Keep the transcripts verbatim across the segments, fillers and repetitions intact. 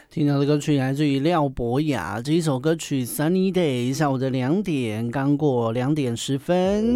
听到的歌曲来自于廖博雅，这一首歌曲 Sunny Day， 下午的两点，刚过两点十分。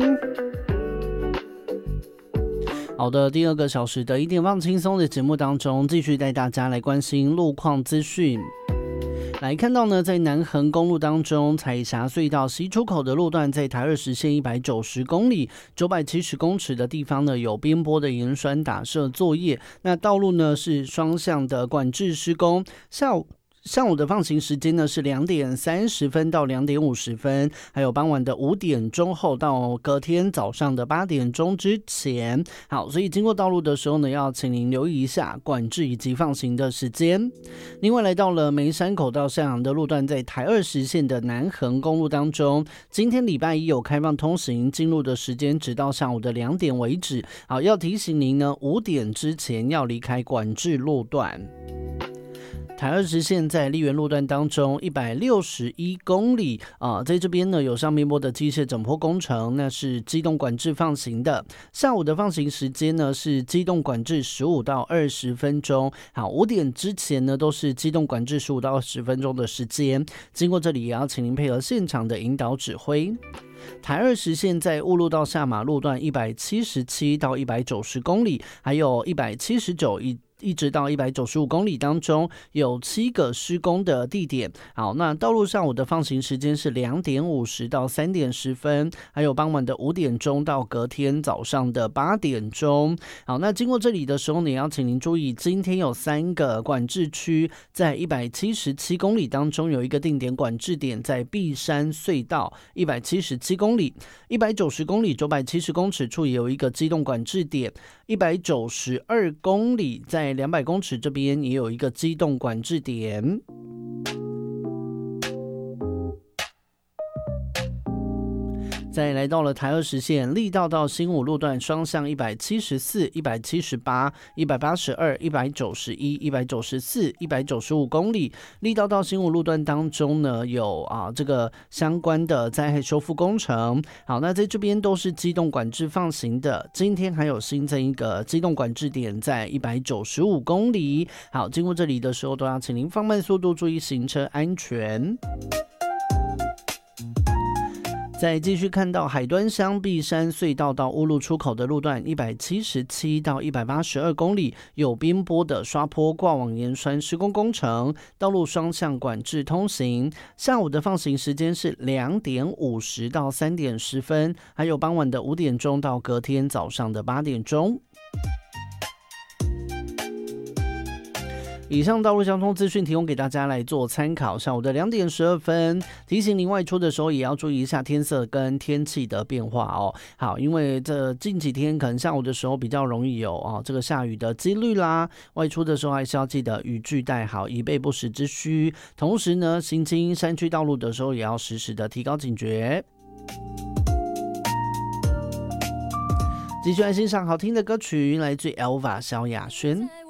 好的，第二个小时的一点放轻松的节目当中，继续带大家来关心路况资讯。来看到呢，在南横公路当中，彩霞隧道西出口的路段，在台二十线一百九十公里、九百七十公尺的地方呢，有边坡的盐酸打设作业。那道路呢是双向的管制施工，下午。上午的放行时间呢是两点三十分到两点五十分，还有傍晚的五点钟后到隔天早上的八点钟之前。好，所以经过道路的时候呢，要请您留意一下管制以及放行的时间。另外，来到了梅山口到向阳的路段，在台二十线的南横公路当中，今天礼拜一有开放通行，进入的时间直到上午的两点为止。好，要提醒您呢，五点之前要离开管制路段。台二十线在丽园路段当中一百六十一公里啊、呃，在这边呢有上面坡的机械整坡工程，那是机动管制放行的。下午的放行时间呢是机动管制十五到二十分钟。好，五点之前呢都是机动管制十五到二十分钟的时间。经过这里也要请您配合现场的引导指挥。台二十线在雾路到下马路段一百七十七到一百九十公里，还有一百七十九一。一直到一百九十五公里当中有七个施工的地点。好，那道路上午的放行时间是两点五十到三点十分，还有傍晚的五点钟到隔天早上的八点钟。好，那经过这里的时候呢，也要请您注意，今天有三个管制区，在一百七十七公里当中有一个定点管制点，在碧山隧道一百七十七公里，一百九十公里九百七十公尺处也有一个机动管制点，一百九十二公里在两百公尺这边也有一个机动管制点。再来到了台二十线力道到新武路段双向一百七十四、一百七十八、一百八十二、一百九十一、一百九十四、一百九十五公里。力道到新武路段当中呢，有啊这个相关的灾害修复工程。好，那在这边都是机动管制放行的。今天还有新增一个机动管制点在一百九十五公里。好，经过这里的时候都要请您放慢速度，注意行车安全。再继续看到海端乡碧山隧道到乌路出口的路段一百七十七到一百八十二公里，有边坡的刷坡挂网盐酸施工工程，道路双向管制通行。下午的放行时间是两点五十到三点十分，还有傍晚的五点钟到隔天早上的八点钟。以上道路交通资讯提供给大家来做参考。下午的两点十二分，提醒您外出的时候也要注意一下天色跟天气的变化哦。好，因为这近几天可能下午的时候比较容易有哦这个下雨的几率啦，外出的时候还是要记得雨具带好，以备不时之需。同时呢，行经山区道路的时候也要时时的提高警觉。继续来欣赏好听的歌曲，来自 Elva 萧亚轩。